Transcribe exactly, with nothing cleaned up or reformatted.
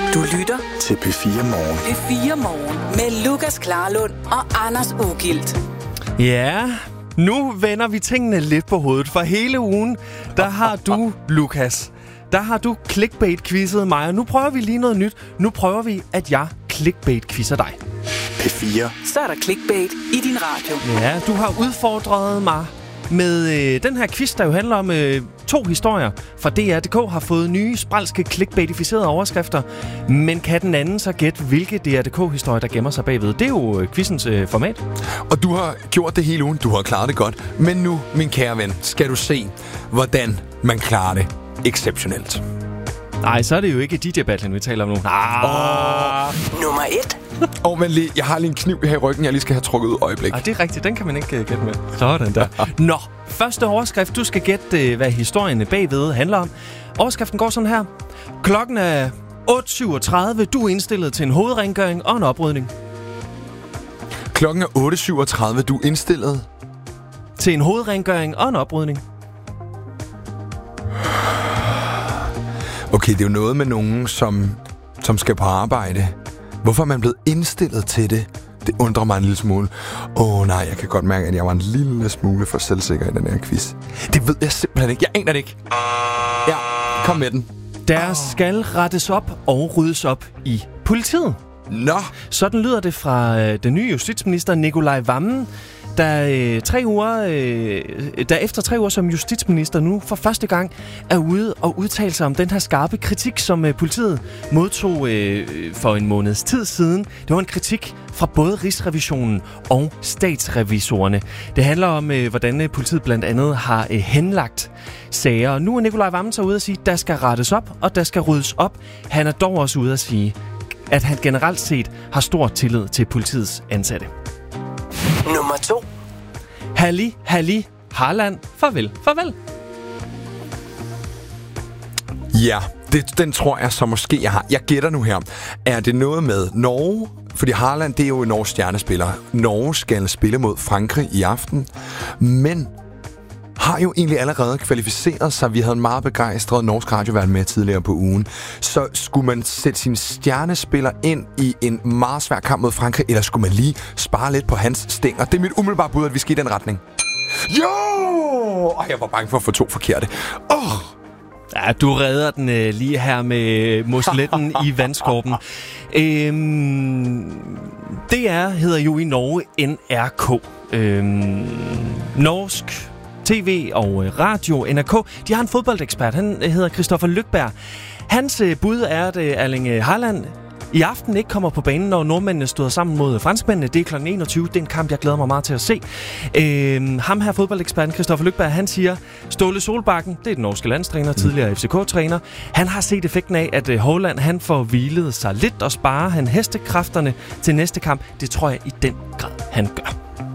Du lytter til P fire Morgen. P fire Morgen med Lukas Klarlund og Anders Ugilt. Ja, nu vender vi tingene lidt på hovedet. For hele ugen, der har du, Lukas, der har du clickbait-quizzet mig. Og nu prøver vi lige noget nyt. Nu prøver vi, at jeg clickbait-quizzer dig. P fire. Så er der clickbait i din radio. Ja, du har udfordret mig med øh, den her quiz, der jo handler om øh, to historier fra D R punktum d k, har fået nye spralske clickbaitificerede overskrifter. Men kan den anden så gætte, hvilke D R punktum d k-historier, der gemmer sig bagved? Det er jo øh, quizens øh, format. Og du har gjort det hele ugen. Du har klaret det godt. Men nu, min kære ven, skal du se, hvordan man klarer det exceptionelt. Nej, så er det jo ikke D J-battlen, vi taler om nu. Ah. Oh. Nummer et. Åh, oh, men lige, jeg har lige en kniv her i ryggen, jeg lige skal have trukket ud øjeblik. Ah, det er rigtigt, den kan man ikke uh, gætte med. Sådan der. Nå, første overskrift. Du skal gætte, uh, hvad historien bagved handler om. Overskriften går sådan her. Klokken er otte syvogtredive. Du er indstillet til en hovedrengøring og en oprydning. Klokken er otte syvogtredive. Du er indstillet til en hovedrengøring og en oprydning. Okay, det er jo noget med nogen, som, som skal på arbejde. Hvorfor er man blevet indstillet til det? Det undrer mig en lille smule. Åh oh, nej, jeg kan godt mærke, at jeg var en lille smule for selvsikker i den her quiz. Det ved jeg simpelthen ikke. Jeg aner det ikke. Ja, kom med den. Der skal rettes op og ryddes op i politiet. Nå. Sådan lyder det fra øh, den nye justitsminister Nicolai Wammen, der, øh, tre uger, øh, der efter tre uger som justitsminister nu for første gang er ude og udtale sig om den her skarpe kritik, som øh, politiet modtog øh, for en måneds tid siden. Det var en kritik fra både Rigsrevisionen og statsrevisorerne. Det handler om, øh, hvordan øh, politiet blandt andet har øh, henlagt sager. Nu er Nicolai Wammen så ude at sige, at der skal rettes op, og der skal ryddes op. Han er dog også ude at sige, at han generelt set har stor tillid til politiets ansatte. Nummer to. Halli, Halli, Harland, farvel, farvel. Ja, det, den tror jeg så måske, jeg har. Jeg gætter nu her. Er det noget med Norge? Fordi Harland, det er jo en norsk stjernespiller. Norge skal spille mod Frankrig i aften. Men har jo egentlig allerede kvalificeret sig. Vi havde en meget begejstret norsk radiovært med tidligere på ugen. Så skulle man sætte sin stjernespiller ind i en meget svær kamp mod Frankrig, eller skulle man lige spare lidt på hans stænger? Det er mit umiddelbare bud, at vi skal i den retning. Jo! Og jeg var bange for at få to forkerte. Åh! Oh! Ja, du redder den øh, lige her med musletten i vandskorpen. Øhm, D R hedder jo i Norge N R K. Øhm, norsk T V og radio, N R K, de har en fodboldekspert. Han hedder Kristoffer Lyckberg. Hans bud er, at Erling Haaland i aften ikke kommer på banen, når nordmændene stod sammen mod franskmændene. Det er klokken enogtyve. Det er en kamp, jeg glæder mig meget til at se. Øhm, ham her, fodboldeksperten Kristoffer Lyckberg, han siger, Ståle Solbakken, det er den norske landstræner, tidligere F C K-træner. Han har set effekten af, at Haaland han får hvilet sig lidt og sparer han hestekræfterne til næste kamp. Det tror jeg i den grad, han gør.